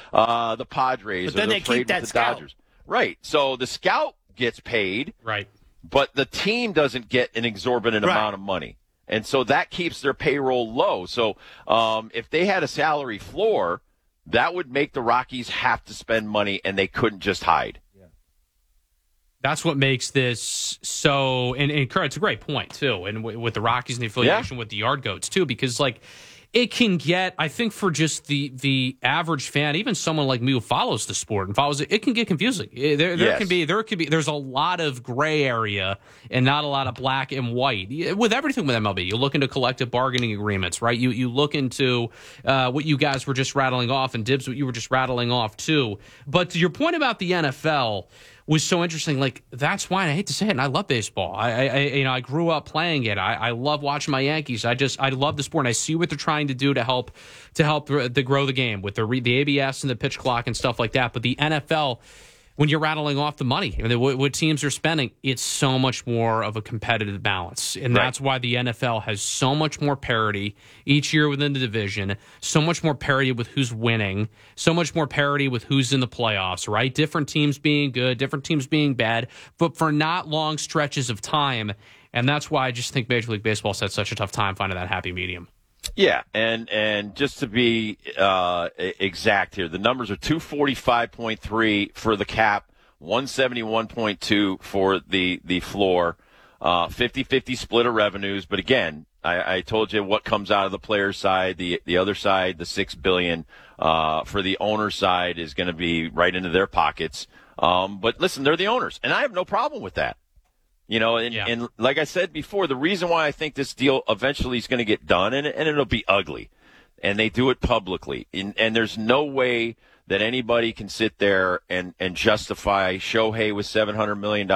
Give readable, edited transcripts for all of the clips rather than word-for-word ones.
the Padres, but then or they'll they trade keep that with the scout. Dodgers. Right. So the scout gets paid, right, but the team doesn't get an exorbitant amount of money. And so that keeps their payroll low. So if they had a salary floor, that would make the Rockies have to spend money, and they couldn't just hide. That's what makes this so, and Kurt, it's a great point, too, and with the Rockies and the affiliation with the Yard Goats, too, because, like, it can get, I think for just the average fan, even someone like me who follows the sport and follows it, it can get confusing. There could be, there's a lot of gray area and not a lot of black and white with everything with MLB. You look into collective bargaining agreements, right? You look into what you guys were just rattling off, and Dibs, what you were just rattling off too. But to your point about the NFL was so interesting. Like, that's why, and I hate to say it, and I love baseball. I grew up playing it. I love watching my Yankees. I love the sport, and I see what they're trying to do to help to grow the game with the ABS and the pitch clock and stuff like that. But the NFL, when you're rattling off the money, what teams are spending, it's so much more of a competitive balance. And that's why the NFL has so much more parity each year within the division, so much more parity with who's winning, so much more parity with who's in the playoffs, right? Different teams being good, different teams being bad, but for not long stretches of time. And that's why I just think Major League Baseball's had such a tough time finding that happy medium. Yeah, and just to be exact here, the numbers are 245.3 for the cap, 171.2 for the floor, 50-50 split of revenues. But again, I told you what comes out of the player's side. The other side, the $6 billion for the owner's side, is going to be right into their pockets. But listen, they're the owners, and I have no problem with that. You know, and like I said before, the reason why I think this deal eventually is going to get done, and it'll be ugly, and they do it publicly, and there's no way that anybody can sit there and justify Shohei with $700 million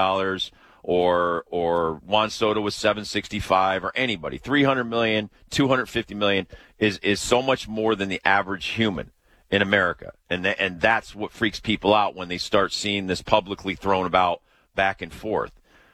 or Juan Soto with $765 or anybody. $300 million, $250 million is so much more than the average human in America, and that's what freaks people out when they start seeing this publicly thrown about back and forth.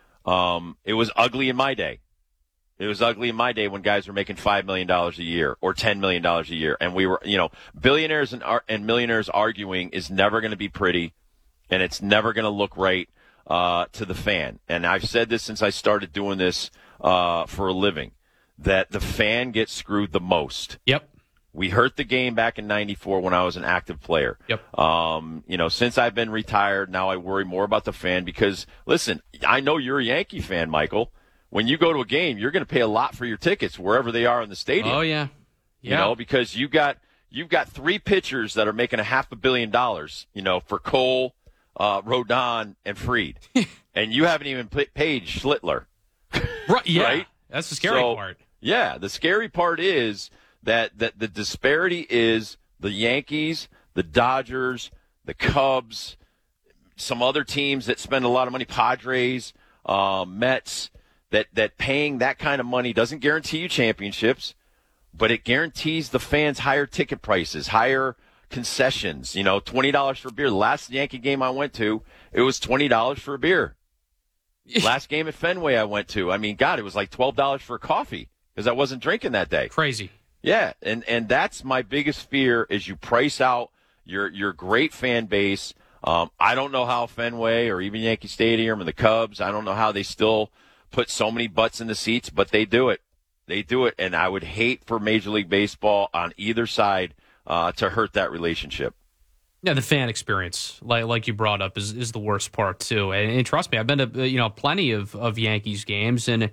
It was ugly in my day. It was ugly in my day when guys were making $5 million a year or $10 million a year. And we were, billionaires and millionaires arguing is never going to be pretty, and it's never going to look right to the fan. And I've said this since I started doing this for a living, that the fan gets screwed the most. Yep. We hurt the game back in '94 when I was an active player. Yep. Since I've been retired, now I worry more about the fan because, listen, I know you're a Yankee fan, Michael. When you go to a game, you're going to pay a lot for your tickets wherever they are in the stadium. Oh, yeah. Because you've got three pitchers that are making $500 million, for Cole, Rodon, and Fried. And you haven't even paid Schlittler. Right, yeah. Right? That's the scary part. Yeah, the scary part is that the disparity is the Yankees, the Dodgers, the Cubs, some other teams that spend a lot of money, Padres, Mets, that paying that kind of money doesn't guarantee you championships, but it guarantees the fans higher ticket prices, higher concessions, $20 for beer. The last Yankee game I went to, it was $20 for a beer. Last game at Fenway I went to, it was like $12 for a coffee because I wasn't drinking that day. Crazy. Yeah, and that's my biggest fear is you price out your great fan base. I don't know how Fenway or even Yankee Stadium or the Cubs, I don't know how they still put so many butts in the seats, but they do it. They do it, and I would hate for Major League Baseball on either side to hurt that relationship. Yeah, the fan experience, like you brought up, is the worst part, too. And trust me, I've been to plenty of Yankees games, and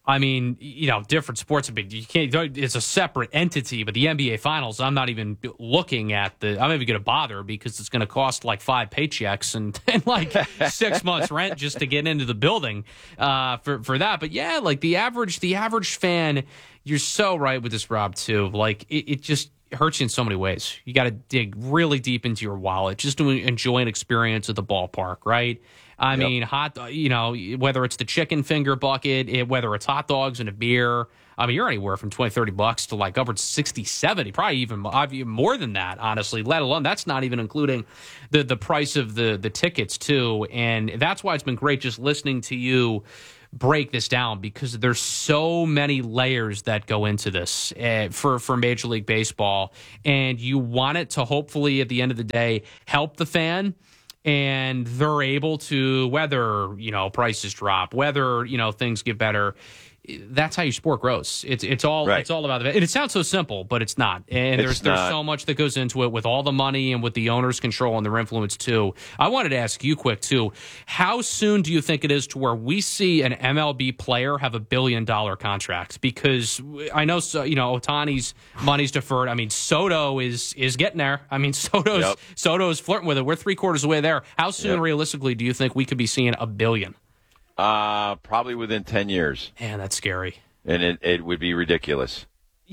different sports. You can't. It's a separate entity. But the NBA Finals, I'm not even looking at I'm not even going to bother because it's going to cost like 5 paychecks and like 6 months rent just to get into the building for that. But yeah, like the average fan, you're so right with this, Rob, too. Like it just hurts you in so many ways. You got to dig really deep into your wallet just to enjoy an experience at the ballpark, right? I mean, whether it's the chicken finger bucket, whether it's hot dogs and a beer, you're anywhere from $20-$30 to like upwards 60-70, probably even more than that, honestly, let alone that's not even including the price of the tickets, too. And that's why it's been great just listening to you break this down because there's so many layers that go into this for Major League Baseball, and you want it to hopefully at the end of the day help the fan, and they're able to, whether prices drop, whether things get better. That's how your sport grows. It's all right. It's all about it. And it sounds so simple, but it's not. And there's so much that goes into it with all the money and with the owners' control and their influence too. I wanted to ask you quick too. How soon do you think it is to where we see an MLB player have $1 billion contract? Because I know Ohtani's money's deferred. I mean, Soto is getting there. I mean, Soto's flirting with it. We're 3/4 away there. How soon realistically do you think we could be seeing $1 billion? Probably within 10 years. Man, that's scary. And it would be ridiculous.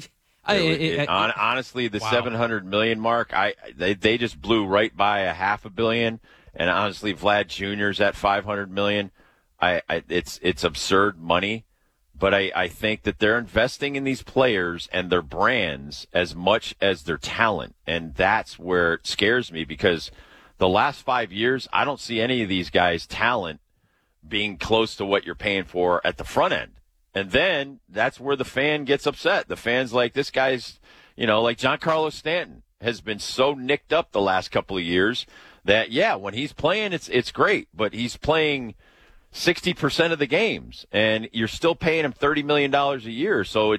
Honestly, the 700 million mark, they just blew right by $500 million. And honestly, Vlad Jr.'s at 500 million. It's absurd money. But I think that they're investing in these players and their brands as much as their talent. And that's where it scares me, because the last 5 years, I don't see any of these guys' talent being close to what you're paying for at the front end. And then that's where the fan gets upset. The fan's like, this guy's, like Giancarlo Stanton has been so nicked up the last couple of years that, when he's playing, it's great, but he's playing 60% of the games and you're still paying him $30 million a year. So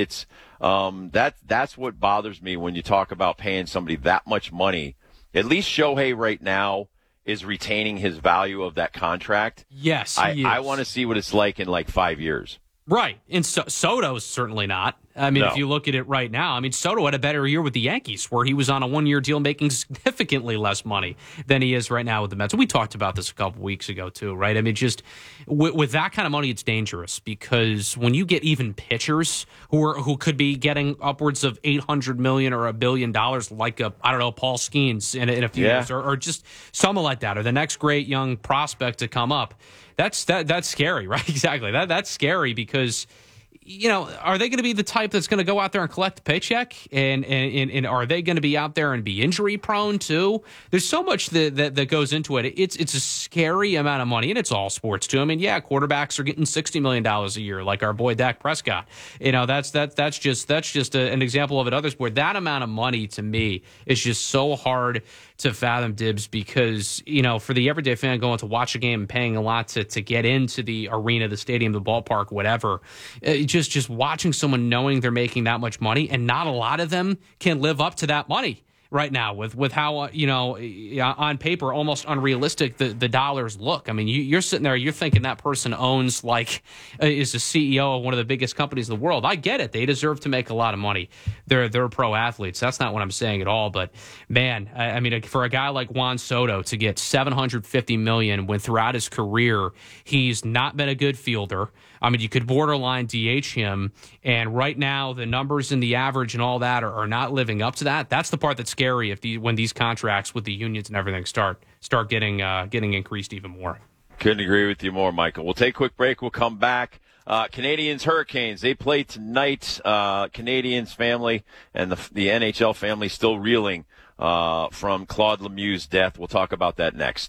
that's what bothers me when you talk about paying somebody that much money. At least Shohei right now is retaining his value of that contract. Yes, I want to see what it's like in 5 years. Right. And Soto's certainly not. I mean, if you look at it right now, Soto had a better year with the Yankees, where he was on a one-year deal making significantly less money than he is right now with the Mets. We talked about this a couple weeks ago, too, right? just with that kind of money, it's dangerous, because when you get even pitchers who could be getting upwards of $800 million or $1 billion, like Paul Skeens in a few years, or just someone like that, or the next great young prospect to come up, that's scary, right? Exactly. That's scary, because are they going to be the type that's going to go out there and collect a paycheck? And are they going to be out there and be injury prone too? There's so much that goes into it. It's a scary amount of money, and it's all sports too. Quarterbacks are getting $60 million a year, like our boy Dak Prescott. That's just an example of it. Other sport, that amount of money to me is just so hard to fathom, Dibs, because for the everyday fan going to watch a game and paying a lot to get into the arena, the stadium, the ballpark, whatever, just watching someone knowing they're making that much money, and not a lot of them can live up to that money right now with how on paper almost unrealistic the dollars look. You're sitting there, you're thinking that person owns is the CEO of one of the biggest companies in the world. I get it, they deserve to make a lot of money. They're pro athletes. That's not what I'm saying at all. But man, for a guy like Juan Soto to get $750 million when throughout his career he's not been a good fielder. You could borderline DH him, and right now the numbers and the average and all that are not living up to that. That's the part that's scary when these contracts with the unions and everything start getting increased even more. Couldn't agree with you more, Michael. We'll take a quick break. We'll come back. Canadians, Hurricanes, they play tonight. Canadians family and the NHL family still reeling from Claude Lemieux's death. We'll talk about that next.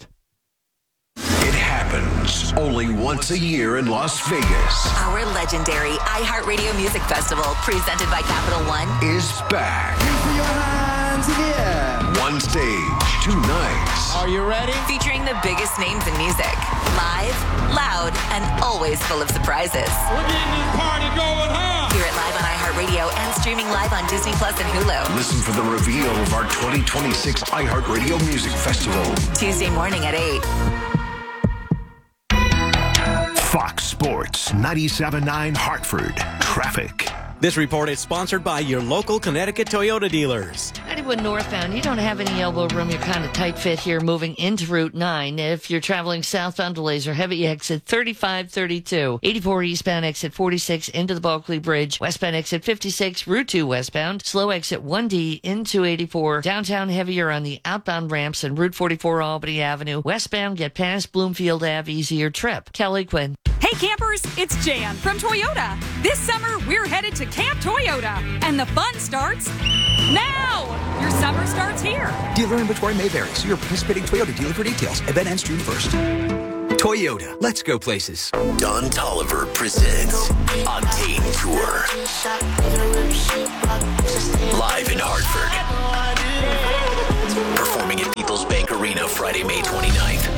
It happens only once a year in Las Vegas. Our legendary iHeartRadio Music Festival, presented by Capital One, is back. Your hands in the air. One stage, 2 nights. Are you ready? featuring the biggest names in music. Live, loud, and always full of surprises. We're getting this party going, huh? Hear it live on iHeartRadio and streaming live on Disney Plus and Hulu. Listen for the reveal of our 2026 iHeartRadio Music Festival. Tuesday morning at 8. Fox Sports 97.9 Hartford. Traffic. This report is sponsored by your local Connecticut Toyota dealers. 91 northbound, you don't have any elbow room. You're kind of tight fit here moving into Route 9. If you're traveling southbound, delays are heavy. Exit 3532. 84 eastbound, exit 46 into the Bulkley Bridge. Westbound, exit 56, Route 2 westbound. Slow exit 1D into 84. Downtown, heavier on the outbound ramps and Route 44 Albany Avenue. Westbound, get past Bloomfield Ave, easier trip. Kelly Quinn. Hey campers, it's Jan from Toyota. This summer, we're headed to Camp Toyota, and the fun starts now. Your summer starts here. Dealer inventory may vary. See your participating Toyota dealer for details. Event ends June 1st. Toyota, let's go places. Don Tolliver presents Octane Tour. Live in Hartford. Performing at People's Bank Arena Friday, May 29th.